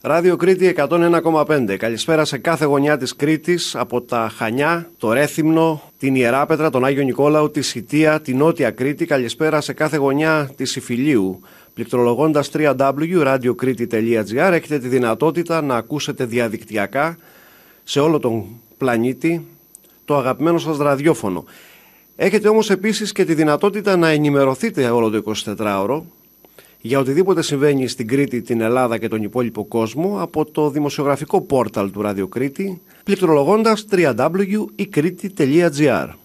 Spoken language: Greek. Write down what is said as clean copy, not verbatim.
Ράδιο Κρήτη 101,5. Καλησπέρα σε κάθε γωνιά της Κρήτης, από τα Χανιά, το Ρέθυμνο, την Ιεράπετρα, τον Άγιο Νικόλαο, τη Σιτία, την Νότια Κρήτη. Καλησπέρα σε κάθε γωνιά της Ιφιλίου. Πληκτρολογώντας www.radiokriti.gr έχετε τη δυνατότητα να ακούσετε διαδικτυακά σε όλο τον πλανήτη το αγαπημένο σας ραδιόφωνο. Έχετε όμως επίσης και τη δυνατότητα να ενημερωθείτε όλο το 24ωρο για οτιδήποτε συμβαίνει στην Κρήτη, την Ελλάδα και τον υπόλοιπο κόσμο από το δημοσιογραφικό πόρταλ του Ράδιο Κρήτη, πληκτρολογώντας www.ikriti.gr.